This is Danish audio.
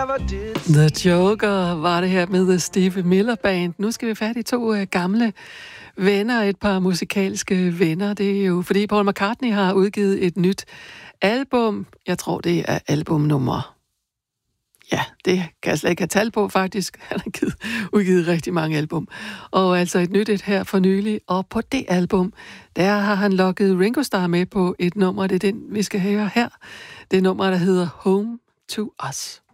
The Joker var det her med The Steve Miller Band. Nu skal vi fat i to gamle venner, et par musikalske venner. Det er jo fordi Paul McCartney har udgivet et nyt album. Jeg tror, det er albumnummer. Ja, det kan jeg slet ikke have tal på, faktisk. Han har udgivet rigtig mange album. Og altså et nyt et her for nylig. Og på det album, der har han lokket Ringo Starr med på et nummer. Det er den, vi skal høre her. Det er nummer, der hedder Home to Us.